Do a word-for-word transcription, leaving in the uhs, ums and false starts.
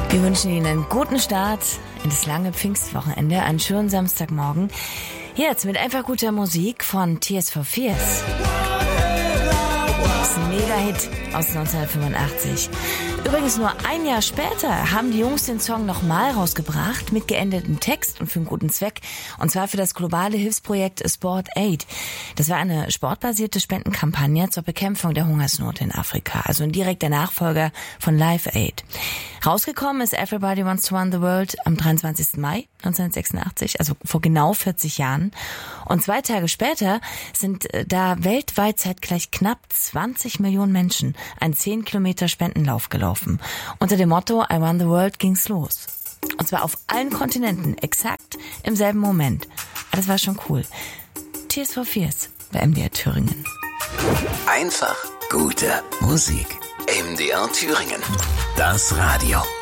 Wir wünschen Ihnen einen guten Start in das lange Pfingstwochenende, einen schönen Samstagmorgen. Jetzt mit einfach guter Musik von Tears for Fears. Das ist ein Mega-Hit aus neunzehnhundertfünfundachtzig. Übrigens nur ein Jahr später haben die Jungs den Song nochmal rausgebracht mit geändertem Text und für einen guten Zweck. Und zwar für das globale Hilfsprojekt Sport Aid. Das war eine sportbasierte Spendenkampagne zur Bekämpfung der Hungersnot in Afrika. Also ein direkter Nachfolger von Live Aid. Rausgekommen ist Everybody Wants to Run the World am dreiundzwanzigsten Mai neunzehnhundertsechsundachtzig, also vor genau vierzig Jahren. Und zwei Tage später sind da weltweit zeitgleich knapp zwanzig Millionen Menschen einen zehn Kilometer Spendenlauf gelaufen. Unter dem Motto I Run the World ging's los. Und zwar auf allen Kontinenten, exakt im selben Moment. Aber das war schon cool. Tears for Fears bei M D R Thüringen. Einfach gute Musik. M D R Thüringen. Das Radio.